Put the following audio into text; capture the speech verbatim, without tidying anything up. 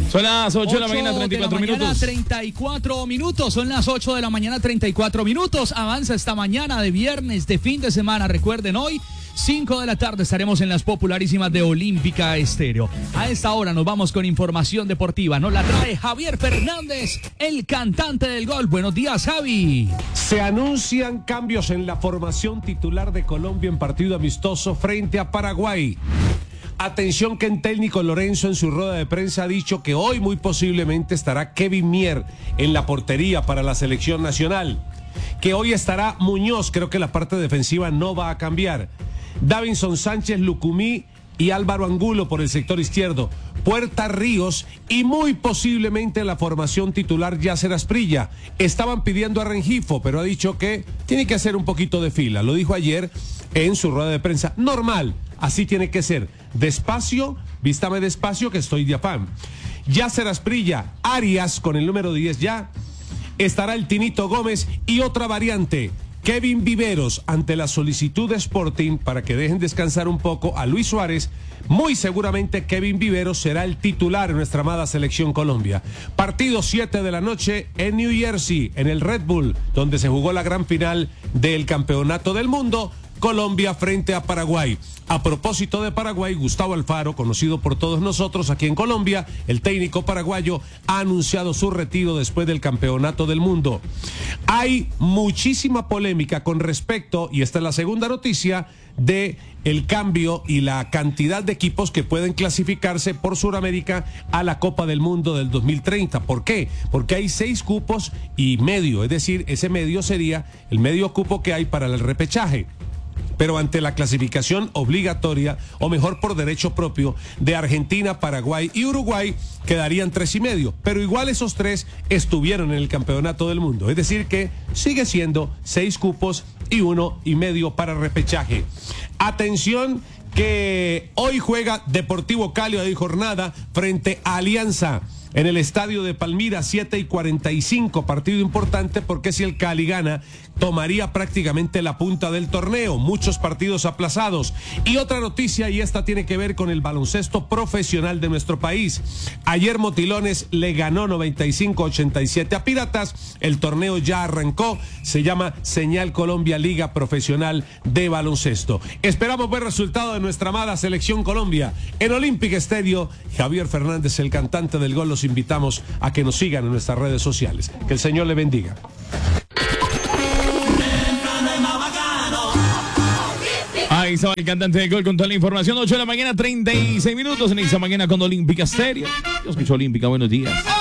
Son las ocho de la mañana, treinta y cuatro minutos. treinta y cuatro minutos, son las ocho de la mañana, treinta y cuatro minutos. Avanza esta mañana de viernes, de fin de semana. Recuerden, hoy, cinco de la tarde, estaremos en las popularísimas de Olímpica Estéreo. A esta hora nos vamos con información deportiva. Nos la trae Javier Fernández, el cantante del gol. Buenos días, Javi. Se anuncian cambios en la formación titular de Colombia en partido amistoso frente a Paraguay. Atención que el técnico Lorenzo en su rueda de prensa ha dicho que hoy muy posiblemente estará Kevin Mier en la portería para la selección nacional. Que hoy estará Muñoz, creo que la parte defensiva no va a cambiar. Davinson Sánchez, Lucumí y Álvaro Angulo por el sector izquierdo. Puerta, Ríos y muy posiblemente en la formación titular Yasser Asprilla. Estaban pidiendo a Rengifo, pero ha dicho que tiene que hacer un poquito de fila. Lo dijo ayer en su rueda de prensa. Normal, así tiene que ser. Despacio, vístame despacio que estoy de afán. Yasser Asprilla, Arias con el número diez ya. Estará el Tinito Gómez y otra variante. Kevin Viveros, ante la solicitud de Sporting para que dejen descansar un poco a Luis Suárez, muy seguramente Kevin Viveros será el titular en nuestra amada selección Colombia. Partido siete de la noche en New Jersey, en el Red Bull, donde se jugó la gran final del Campeonato del Mundo. Colombia frente a Paraguay. A propósito de Paraguay, Gustavo Alfaro, conocido por todos nosotros aquí en Colombia, el técnico paraguayo, ha anunciado su retiro después del Campeonato del Mundo. Hay muchísima polémica con respecto, y esta es la segunda noticia, de el cambio y la cantidad de equipos que pueden clasificarse por Sudamérica a la Copa del Mundo del dos mil treinta. ¿Por qué? Porque hay seis cupos y medio, es decir, ese medio sería el medio cupo que hay para el repechaje. Pero ante la clasificación obligatoria, o mejor por derecho propio, de Argentina, Paraguay y Uruguay, quedarían tres y medio. Pero igual esos tres estuvieron en el Campeonato del Mundo. Es decir que sigue siendo seis cupos y uno y medio para repechaje. Atención que hoy juega Deportivo Cali, hoy jornada, frente a Alianza. En el estadio de Palmira, siete y cuarenta y cinco, partido importante porque si el Cali gana, tomaría prácticamente la punta del torneo. Muchos partidos aplazados. Y otra noticia, y esta tiene que ver con el baloncesto profesional de nuestro país. Ayer Motilones le ganó noventa y cinco a ochenta y siete a Piratas. El torneo ya arrancó. Se llama Señal Colombia Liga Profesional de Baloncesto. Esperamos ver resultado de nuestra amada selección Colombia. En Olímpica Estéreo, Javier Fernández, el cantante del gol, los invitamos a que nos sigan en nuestras redes sociales. Que el Señor le bendiga. Ahí estaba el cantante de gol con toda la información. ocho de la mañana, treinta y seis minutos en esta mañana con Olímpica Estéreo. Yo escucho Olímpica, buenos días.